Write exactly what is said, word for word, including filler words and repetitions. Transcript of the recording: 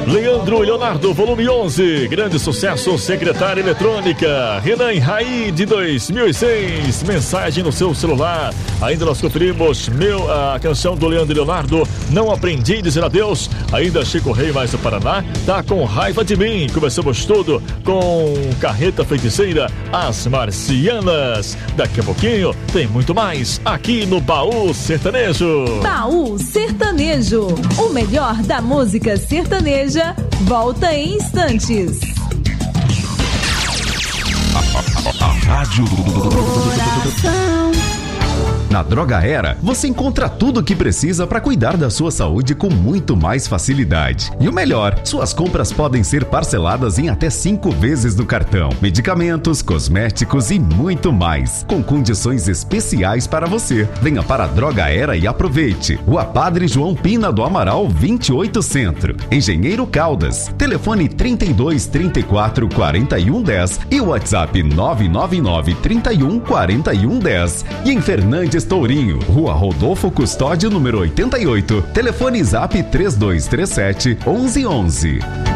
Leandro e Leonardo, volume onze. Grande sucesso, Secretária Eletrônica. Renan e Raí, de dois mil e seis. Mensagem no seu celular. Ainda nós conferimos meu, a canção do Leandro e Leonardo, Não Aprendi a Dizer Adeus. Ainda Chico Rei mais o Paraná, Tá Com Raiva de Mim. Começamos tudo com Carreta Feiticeira, As Marcianas. Daqui a pouquinho tem muito mais aqui no Baú Sertanejo. Baú Sertanejo, o melhor da música sertaneja, volta em instantes. A Rádio Coração. Na Droga Era, você encontra tudo o que precisa para cuidar da sua saúde com muito mais facilidade. E o melhor, suas compras podem ser parceladas em até cinco vezes no cartão. Medicamentos, cosméticos e muito mais, com condições especiais para você. Venha para a Droga Era e aproveite. Rua Padre João Pina do Amaral, vinte e oito Centro. Engenheiro Caldas. Telefone trinta e dois, trinta e quatro, quarenta e um, dez e o WhatsApp nove nove nove, trinta e um, quarenta e um, dez. E em Fernandes Tourinho, Rua Rodolfo Custódio, número oitenta e oito. Telefone Zap três dois três sete, onze onze.